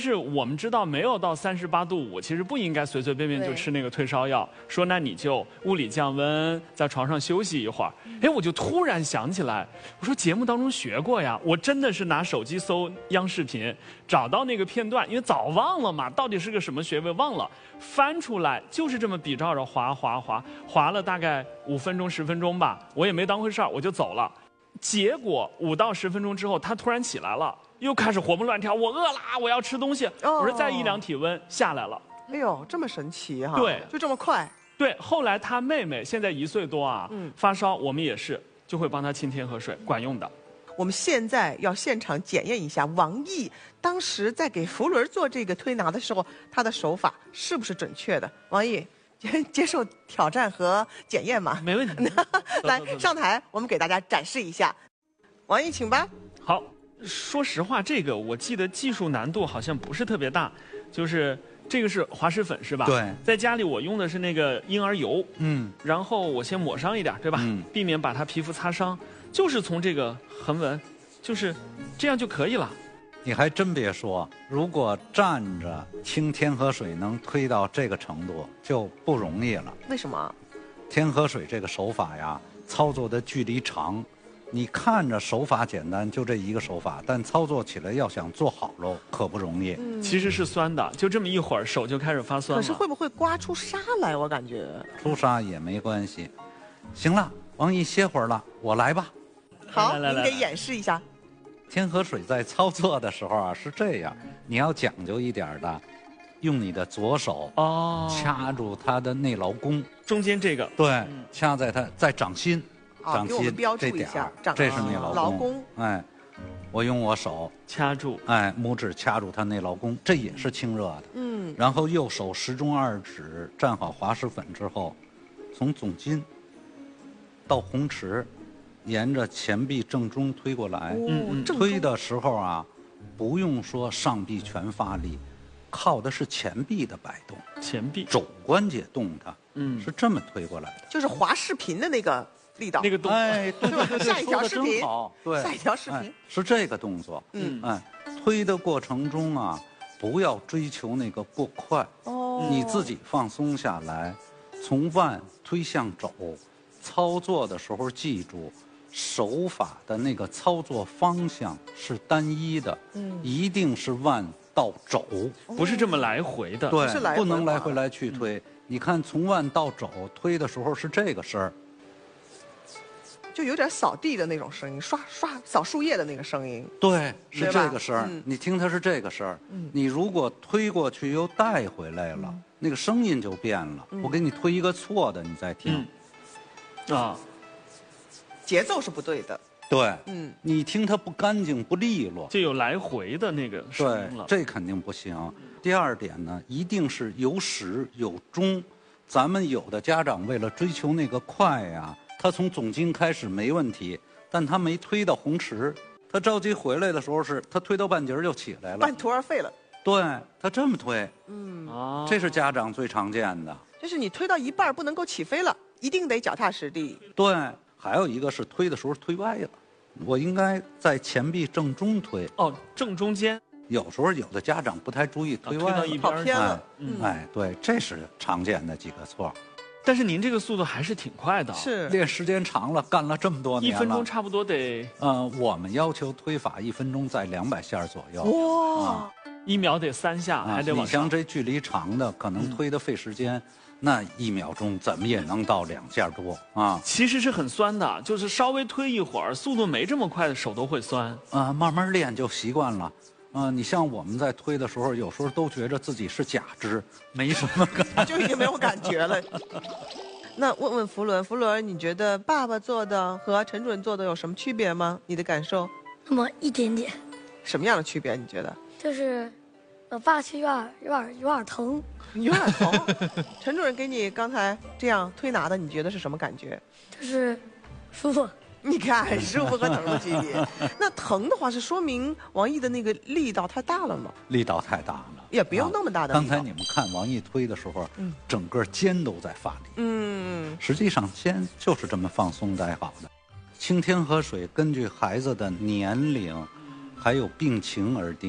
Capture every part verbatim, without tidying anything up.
是我们知道没有到三十八度五，其实不应该随随便便就吃那个退烧药。说那你就物理降温，在床上休息一会儿。哎，我就突然想起来，我说节目当中学过呀，我真的是拿手机搜央视频，找到那个片段，因为早忘了嘛，到底是个什么穴位忘了，翻出来就是这么比照着划划划，划了大概五分钟十分钟吧，我也没当回事儿，我就走了。结果五到十分钟之后，他突然起来了。又开始活蹦乱跳，我饿啦，我要吃东西。哦、我说再一量体温下来了。 哎呦，这么神奇哈！ 对， 就这么快。 对，后来他妹妹现在一岁多啊，嗯，发烧，我们也是就会帮他清天河水，管用的。 我们现在要现场检验一下王毅当时在给福伦做这个推拿的时候，他的手法是不是准确的？王毅接受挑战和检验吗？ 没问题。 来上台，我们给大家展示一下。王毅，请吧。 好。说实话，这个我记得技术难度好像不是特别大，就是这个是滑石粉是吧？ 对， 在家里我用的是那个婴儿油， 嗯， 然后我先抹上一点，对吧？嗯，避免把它皮肤擦伤，就是从这个横纹，就是这样就可以了。 你还真别说，如果站着清天河水能推到这个程度，就不容易了。 为什么？ 天河水这个手法呀，操作的距离长。你看着手法简单，就这一个手法，但操作起来要想做好喽，可不容易。 嗯、其实是酸的，就这么一会儿手就开始发酸了。 可是会不会刮出痧来？我感觉出痧也没关系。行了，王毅歇会儿了，我来吧。 好，您给演示一下。 天河水在操作的时候啊是这样，你要讲究一点的，用你的左手哦掐住它的内劳宫， 中间这个对，嗯、掐在它在掌心。 掌心这点儿， 这是内劳宫。 哎，我用我手掐住， 哎，拇指掐住它内劳宫，这也是清热的。嗯。然后右手食中二指蘸好滑石粉之后，从总筋到红池，沿着前臂正中推过来。 嗯。 推的时候啊，不用说上臂全发力，靠的是前臂的摆动。 前臂。 肘关节动它。嗯。是这么推过来的。 就是滑视频的那个。力道那个动作， 哎，对对对， 下一条视频， 对， 下一条视频、 哎、是这个动作。嗯，哎，推的过程中啊，不要追求那个过快，哦，你自己放松下来，从腕推向肘，操作的时候记住，手法的那个操作方向是单一的，嗯，一定是腕到肘， 不是这么来回的， 对， 不, 不能来回来去推。嗯、你看，从腕到肘推的时候是这个声儿。 就有点扫地的那种声音，刷刷扫树叶的那个声音。 对，是这个声儿。嗯、你听它是这个声儿。嗯、你如果推过去又带回来了，嗯、那个声音就变了。嗯、我给你推一个错的，你再听。 嗯、啊， 节奏是不对的。 对，嗯，你听它不干净不利落， 就有来回的那个声音了。 对，这肯定不行。第二点呢，一定是有始有终。咱们有的家长为了追求那个快呀。他从总筋开始没问题，但他没推到红池，他着急回来的时候是，他推到半截就起来了， 半途而废了。 对，他这么推，嗯，哦，这是家长最常见的。 就是你推到一半不能够起飞了，一定得脚踏实地。 对，还有一个是推的时候推歪了，我应该在前臂正中推。 哦，正中间。 有时候有的家长不太注意推歪了， 推到一边跑偏了。 哎，嗯、哎，对，这是常见的几个错。 但是您这个速度还是挺快的， 是练时间长了，干了这么多年了， 一分钟差不多得。 呃，我们要求推法一分钟在两百下左右。 哇、 啊， 一秒得三下，还得往上。 你像这距离长的，可能推的费时间，嗯、那一秒钟怎么也能到两下多啊。 其实是很酸的，就是稍微推一会儿，速度没这么快的手都会酸。 啊，慢慢练就习惯了。啊，你像我们在推的时候，有时候都觉着自己是假肢，没什么感觉，就已经没有感觉了。那问问福伦，福伦，你觉得爸爸做的和陈主任做的有什么区别吗？你的感受？ 那么一点点。 什么样的区别？你觉得？ 就是，我爸去有点有点有点疼。 有点疼。陈主任给你刚才这样推拿的，你觉得是什么感觉？ 就是舒服。 你看，舒服和疼的区别。那疼的话，是说明王毅的那个力道太大了吗？ 力道太大了， 也不用那么大的力道。 刚才你们看王毅推的时候，嗯，整个肩都在发力。嗯，实际上肩就是这么放松待好的。清天河水根据孩子的年龄，还有病情而定。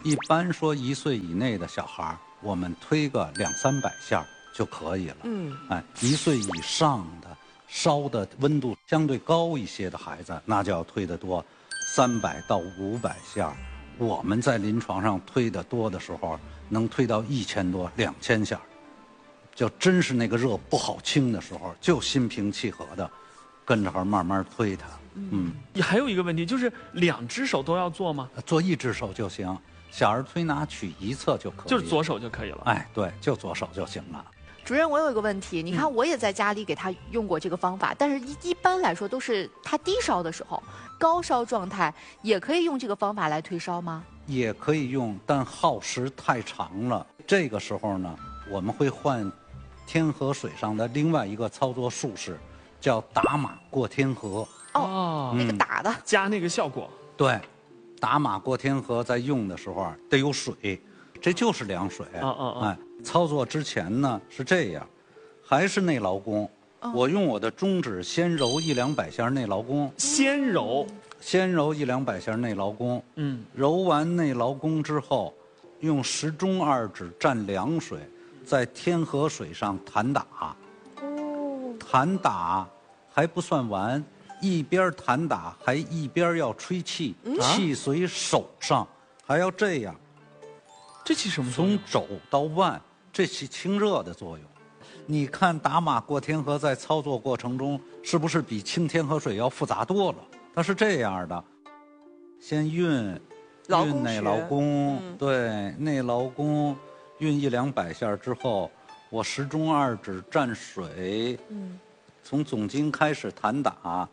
一般说一岁以内的小孩，我们推个两三百下就可以了。 嗯， 哎，一岁以上的，烧的温度相对高一些的孩子，那就要推得多，三百到五百下。我们在临床上推得多的时候，能推到一千多、两千下，就真是那个热不好清的时候，就心平气和的跟着慢慢推它。嗯， 还有一个问题就是两只手都要做吗？ 做一只手就行，小儿推拿取一侧就可以， 就是左手就可以了。 哎，对，就左手就行了。 主任，我有一个问题，你看我也在家里给他用过这个方法，但是一一般来说都是他低烧的时候，高烧状态也可以用这个方法来退烧吗？ 也可以用，但耗时太长了。这个时候呢，我们会换天河水上的另外一个操作术式，叫打马过天河。 哦， 那个打的加那个效果。 对，打马过天河在用的时候啊，得有水，这就是凉水。 哦哦哦哎，操作之前呢是这样，还是内劳宫。 哦我用我的中指先揉一两百下内劳宫， 先揉， 先揉一两百下内劳宫。 嗯， 揉完内劳宫之后，用食中二指蘸凉水，在天河水上弹打。 哦， 弹打还不算完，一边弹打还一边要吹气，气随手上，还要这样， 这起什么作用从？肘到腕，这起清热的作用。你看打马过天河在操作过程中，是不是比清天河水要复杂多了？它是这样的，先运劳宫运内劳穴宫， 嗯对，内劳宫运一两百下之后，我食中二指蘸水， 嗯， 从总经开始弹打，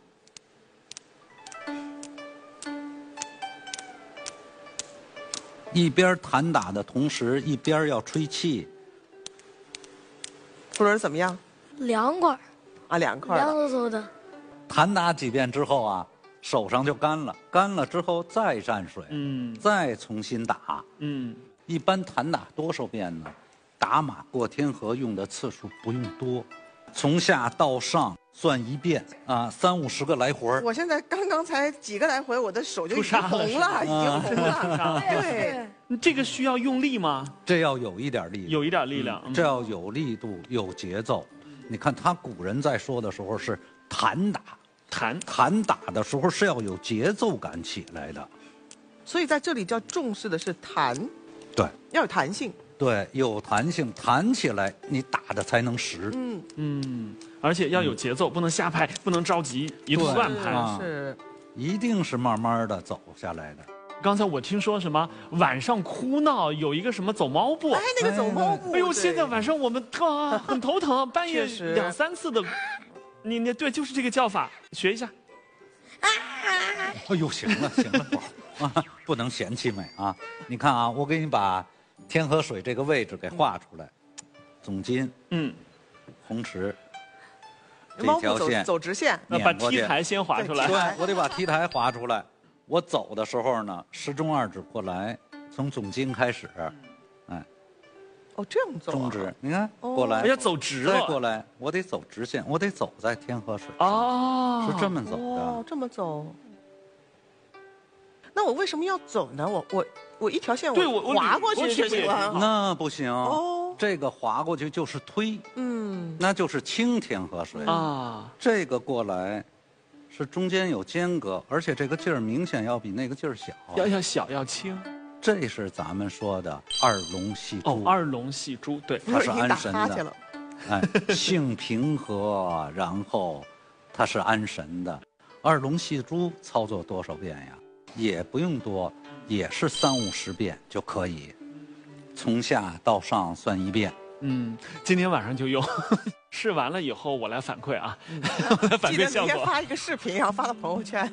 一边弹打的同时，一边要吹气。 福伦怎么样？ 凉快儿， 啊，凉快凉了。 飕飕的。 弹打几遍之后啊，手上就干了，干了之后再蘸水， 嗯再重新打。 嗯， 一般弹打多少遍呢？打马过天河用的次数不用多，从下到上算一遍啊，三五十个来回儿。 我现在刚刚才几个来回，我的手就已经出痧了红了，已经红了。 对， 这个需要用力吗？ 这要有一点力量， 有一点力量。嗯这要有力度、有节奏。你看他古人在说的时候是弹打， 弹弹打的时候是要有节奏感起来的， 所以在这里叫重视的是弹， 对要有弹性。 对，有弹性，弹起来你打的才能实。 嗯， 嗯，而且要有节奏，不能瞎拍，不能着急，一通对乱拍。 啊是。 一定是慢慢的走下来的。 刚才我听说什么晚上哭闹有一个什么走猫步， 哎，那个走猫步。 哎呦， 对现在晚上我们啊很头疼，半夜确实两三次的。你你对，就是这个叫法，学一下。 哎呦，行了行了，宝儿啊，不能嫌弃美啊！你看啊，我给你把天河水这个位置给画出来，总筋、 嗯， 红池这猫步走条线， 走直线。 那把撵过去 T 台先划出来对。 对，我得把 T 台划出来。我走的时候呢，食中二指过来，从总筋开始，哎， 哦，这样走啊。 中指，你看哦过来， 哎呀，走直了。 再过来，我得走直线，我得走在天河水上， 哦， 是这么走哦的，。 这么走。那我为什么要走呢？我我我一条线对我我划过去就我去不也行了。 那不行， 哦， 这个划过去就是推， 嗯， 那就是清天河水。 啊， 这个过来，是中间有间隔，而且这个劲儿明显要比那个劲儿小。 要要小要轻。 这是咱们说的二龙戏珠。 哦，二龙戏珠，对， 它是已经打安神的哈欠了。 哎，性平和，然后它是安神的。二龙戏珠操作多少遍呀？也不用多，也是三五十遍就可以，从下到上算一遍。 嗯，今天晚上就用，试完了以后我来反馈啊，我来反记得明天馈效果。 发一个视频，然后发到朋友圈。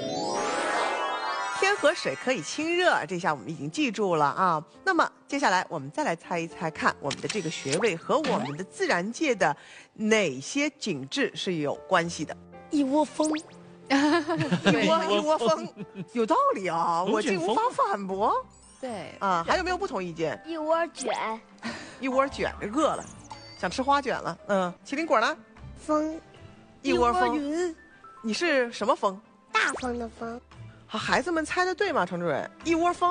天河水可以清热，这下我们已经记住了啊。那么接下来我们再来猜一猜，看我们的这个穴位和我们的自然界的哪些景致是有关系的？ 一窝蜂， 一窝一窝蜂，有道理啊， 龙卷风我竟无法反驳对， 啊。还有没有不同意见？ 一窝卷， 一窝卷，饿了，想吃花卷了。嗯，麒麟果呢？ 风， 一窝蜂云， 你是什么蜂？ 大风的风， 好，孩子们猜的对吗？程主任，一窝蜂。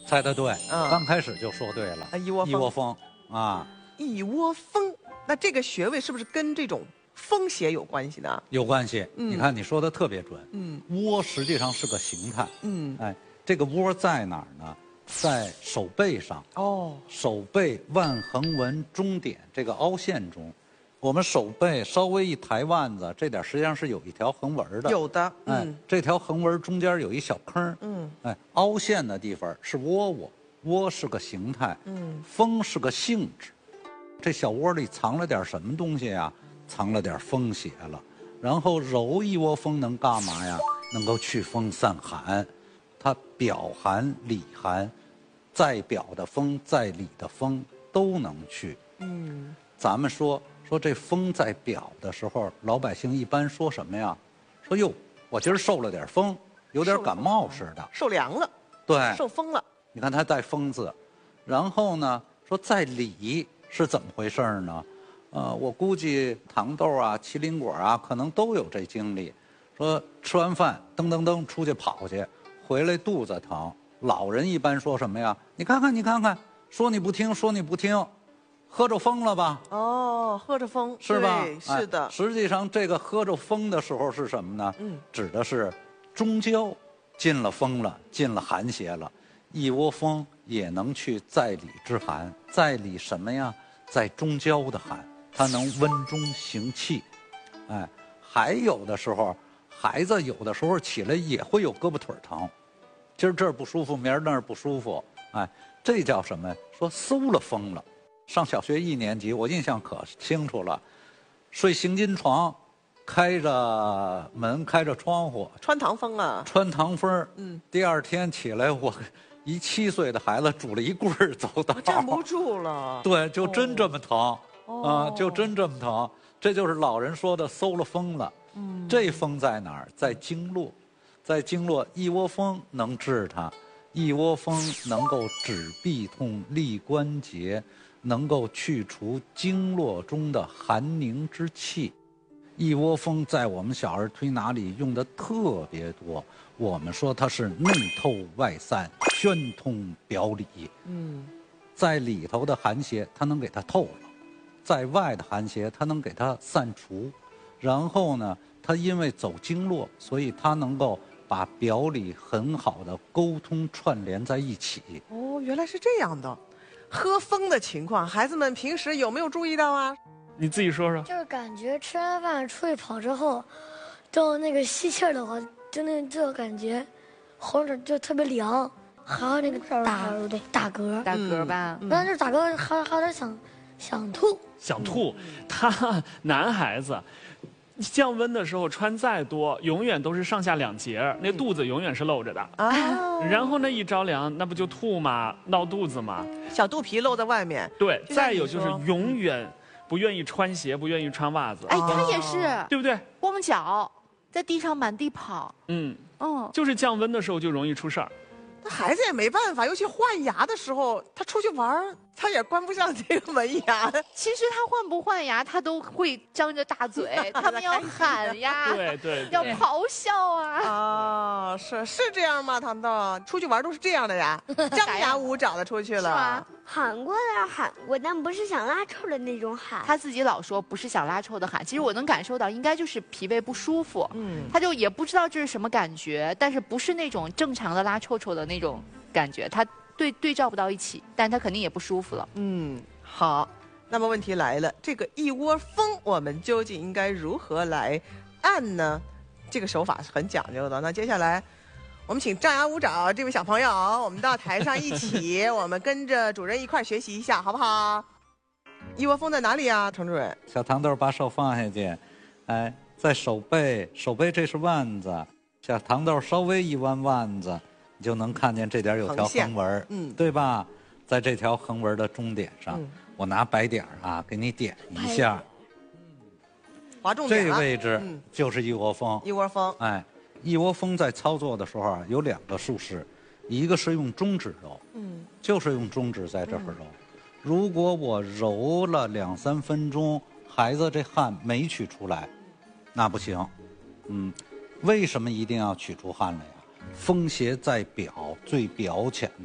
猜得对， 嗯刚开始就说对了。 啊一窝蜂一窝蜂啊， 一窝蜂，那这个穴位是不是跟这种风邪有关系呢？ 有关系。 嗯你看你说的特别准。 嗯窝实际上是个形态。 嗯， 哎，这个窝在哪儿呢？在手背上， 哦， 手背腕横纹中点这个凹陷中，我们手背稍微一抬腕子，这点实际上是有一条横纹的。 有的， 哎嗯， 这条横纹中间有一小坑。 嗯， 哎，凹陷的地方是窝窝，窝是个形态， 嗯， 风是个性质。这小窝里藏了点什么东西呀？藏了点风邪了。然后揉一窝蜂能干嘛呀？能够祛风散寒。它表寒里寒，在表的风在里的风都能去。 嗯， 咱们说说这风在表的时候，老百姓一般说什么呀？说哟，我今儿受了点风，有点感冒似的。 受凉了， 对， 受风了， 你看它带风字。然后呢，说在里是怎么回事呢？呃，我估计糖豆啊、麒麟果啊，可能都有这经历。说吃完饭噔噔噔出去跑去。回来肚子疼，老人一般说什么呀？你看看，你看看，说你不听，说你不听，喝着风了吧？ 哦，喝着风， 是吧？ 对是的哎。实际上，这个喝着风的时候是什么呢？ 嗯， 指的是中焦进了风了，进了寒邪了。一窝蜂也能去在里之寒，在里什么呀？在中焦的寒，它能温中行气。哎，还有的时候。孩子有的时候起来也会有胳膊腿疼，今儿这儿不舒服，明儿那儿不舒服，哎，这叫什么？说馊了风了。上小学一年级，我印象可清楚了，睡行军床，开着门，开着窗户， 穿堂风啊， 穿堂风。 嗯， 第二天起来，我一七岁的孩子拄了一棍儿走道， 站不住了。 对，就真这么疼， 哦、 啊，就真这么疼，这就是老人说的馊了风了。 嗯， 这风在哪儿？在经络，在经络，一窝蜂能治它，一窝蜂能够止痹痛、利关节，能够去除经络中的寒凝之气。一窝蜂在我们小儿推拿里用的特别多，我们说它是内透外散，宣通表里。 嗯， 在里头的寒邪，它能给它透了；在外的寒邪，它能给它散除。然后呢，它因为走经络，所以它能够把表里很好的沟通串联在一起。 哦，原来是这样的。喝风的情况，孩子们平时有没有注意到啊？ 你自己说说。 就是感觉吃完饭出去跑之后，就那个吸气儿的话，就那就感觉喉咙就特别凉，还有那个打打嗝， 打嗝吧。 嗯然后就打嗝，还还有点想想吐。 想吐，他男孩子。降温的时候穿再多，永远都是上下两节，那肚子永远是露着的。 啊， 然后呢，一着凉，那不就吐吗？闹肚子吗？ 小肚皮露在外面。 对， 就像你再有就是说永远不愿意穿鞋，不愿意穿袜子， 哎，他也是对不对？ 光脚在地上满地跑。 嗯， 嗯， 就是降温的时候就容易出事儿。 那孩子也没办法，尤其换牙的时候，他出去玩儿，他也关不上这个门牙。 其实他换不换牙，他都会张着大嘴，他们要喊呀， 对对要对， 咆哮啊。 啊，是是这样吗？糖豆出去玩都是这样的呀，张牙舞爪的出去了。 是吗？ 喊过的喊过，但不是想拉臭的那种喊。 他自己老说不是想拉臭的喊，其实我能感受到，应该就是脾胃不舒服。 嗯， 他就也不知道这是什么感觉，但是不是那种正常的拉臭臭的那种感觉，他对对照不到一起，但他肯定也不舒服了。 嗯，好。那么问题来了，这个一窝蜂，我们究竟应该如何来按呢？这个手法是很讲究的。那接下来，我们请张牙舞爪这位小朋友，我们到台上一起，我们跟着主任一块儿学习一下，好不好？一窝蜂在哪里啊，程主任？ 小糖豆把手放下去，哎，在手背，手背这是腕子，小糖豆稍微一弯腕子，你就能看见这点有条横线横纹， 嗯对吧？在这条横纹的中点上， 嗯我拿白点儿啊给你点一下， 划重点了。 这位置嗯就是一窝蜂。 一窝蜂。 哎，一窝蜂在操作的时候啊，有两个术式，一个是用中指揉， 嗯， 就是用中指在这儿揉。如果我揉了两三分钟，孩子这汗没取出来，那不行。嗯，为什么一定要取出汗来呀？风邪在表最表浅的，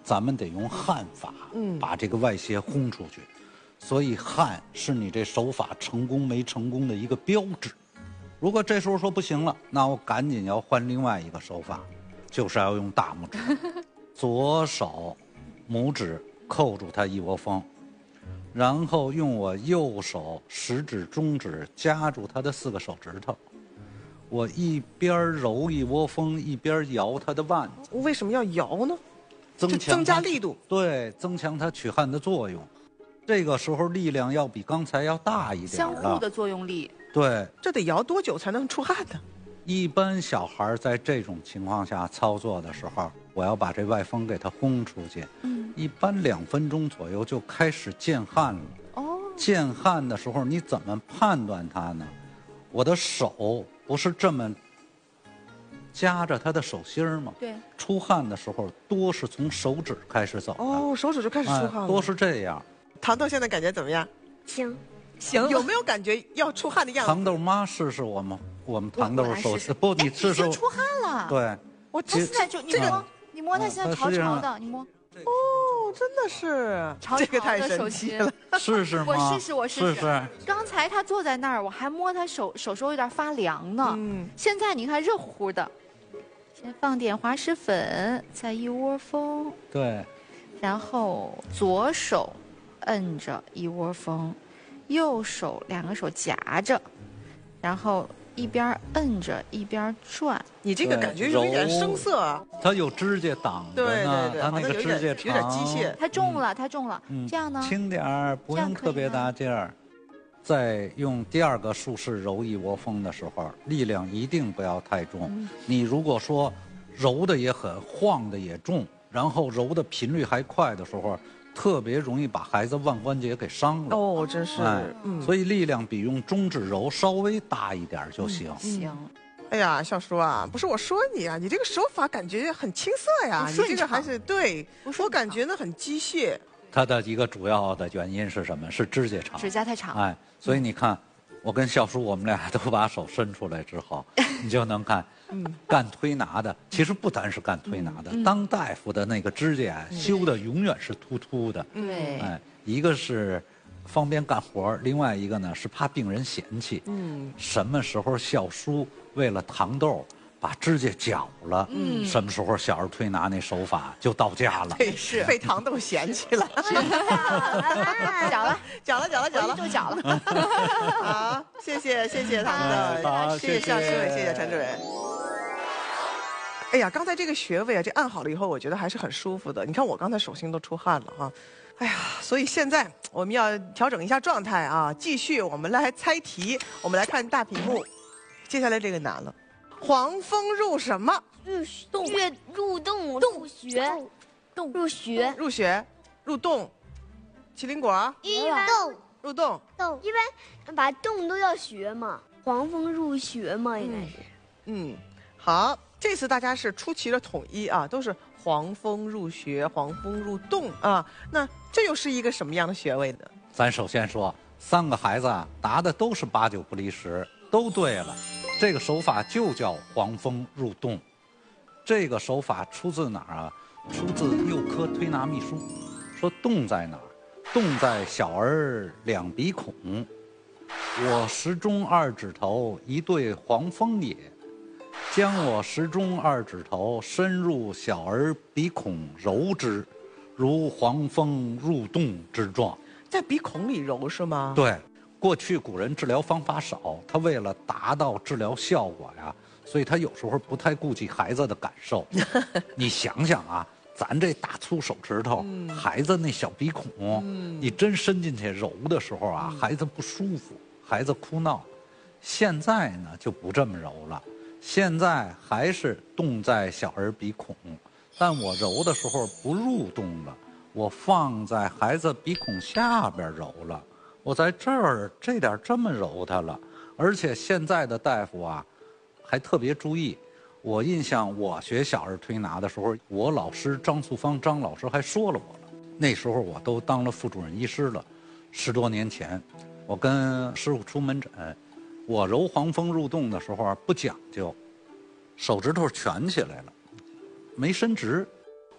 咱们得用焊法，嗯，把这个外泄轰出去。所以焊是你这手法成功没成功的一个标志。如果这时候说不行了，那我赶紧要换另外一个手法，就是要用大拇指，左手拇指扣住它一窝蜂，然后用我右手食指、中指夹住它的四个手指头，我一边揉一窝蜂，一边摇它的腕子。 为什么要摇呢？ 增强增加力度。 对，增强它取汗的作用。这个时候力量要比刚才要大一点相互的作用力。 对， 这得摇多久才能出汗呢？ 一般小孩在这种情况下操作的时候，我要把这外风给它轰出去，嗯，一般两分钟左右就开始见汗了。哦，见汗的时候你怎么判断它呢？我的手不是这么夹着他的手心吗？ 对， 出汗的时候多是从手指开始走的。 哦，手指就开始出汗了。 哎、多是这样。 糖豆现在感觉怎么样？ 行， 行。有没有感觉要出汗的样子？ 糖豆妈试试我们我们糖豆手势，不，你试试。 已经出汗了。 对， 我他现在就你摸，嗯、你摸他现在潮潮的，你摸。 哦，真的是， 潮潮这个太神奇了。 试试吗？ 我试试，我试试。 试试。 刚才他坐在那儿，我还摸他手，手手有点发凉呢。嗯。现在你看热乎乎的。先放点滑石粉，再一窝蜂。 对。 然后左手摁着一窝蜂，右手两个手夹着，然后一边摁着一边转。 你这个感觉有一点生涩啊。 它有指甲挡着呢， 对对对， 它那个指甲长， 有点机械。 它重了，它重了。 嗯， 这样呢？ 轻点儿，不用特别大劲儿。再用第二个术式揉一窝蜂的时候，力量一定不要太重。嗯、你如果说揉的也狠，晃的也重，然后揉的频率还快的时候，特别容易把孩子腕关节给伤了。 哦，真是。 哎，嗯、所以力量比用中指揉稍微大一点就行。 嗯、行。 哎呀，笑叔啊，不是我说你啊，你这个手法感觉很青涩呀，你这个还是对，我感觉呢很机械。 它的一个主要的原因是什么？是指甲长， 指甲太长。 哎，所以你看，我跟笑叔我们俩都把手伸出来之后，你就能看，嗯，干推拿的其实不单是干推拿的，嗯、当大夫的那个指甲、嗯、修的永远是突突的。 对， 哎，一个是方便干活，另外一个呢是怕病人嫌弃。嗯，什么时候笑叔为了糖豆把指甲绞了，嗯，什么时候小儿推拿那手法就到家了？ 对，是被糖豆嫌弃了， 绞了， 绞了，绞了，绞了， 就绞了。 好，谢谢，谢谢糖豆， 好， 谢谢夏师伟，谢谢陈主任。哎呀，刚才这个穴位啊，这按好了以后，我觉得还是很舒服的。你看我刚才手心都出汗了哈。哎呀，所以现在我们要调整一下状态啊，继续我们来猜题，我们来看大屏幕。接下来这个难了。黄蜂入什么？ 入洞。入洞。入穴。洞。入穴。 入穴。入洞。麒麟果。 一般洞。 入洞。 洞。一般把洞都要穴嘛，黄蜂入穴嘛，应该是。 嗯，好，这次大家是出奇的统一啊，都是黄蜂入穴，黄蜂入洞啊。那这又是一个什么样的穴位呢？ 咱首先说，三个孩子啊，答的都是八九不离十，都对了。这个手法就叫黄蜂入洞，这个手法出自哪儿啊？出自《幼科推拿秘书》，说洞在哪儿？洞在小儿两鼻孔。我食中二指头一对黄蜂也，将我食中二指头深入小儿鼻孔揉之，如黄蜂入洞之状。 在鼻孔里揉是吗？ 对。过去古人治疗方法少，他为了达到治疗效果呀，所以他有时候不太顾及孩子的感受。你想想啊，咱这大粗手指头，嗯、孩子那小鼻孔，嗯、你真伸进去揉的时候啊，嗯、孩子不舒服，孩子哭闹。现在呢就不这么揉了，现在还是洞在小儿鼻孔，但我揉的时候不入洞了，我放在孩子鼻孔下边揉了。我在这儿这点这么揉它了，而且现在的大夫啊，还特别注意。我印象我学小儿推拿的时候，我老师张素芳张老师还说了我了。那时候我都当了副主任医师了，十多年前，我跟师傅出门诊，我揉黄蜂入洞的时候不讲究，手指头蜷起来了，没伸直。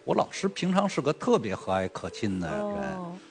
我老师平常是个特别和蔼可亲的人， 哦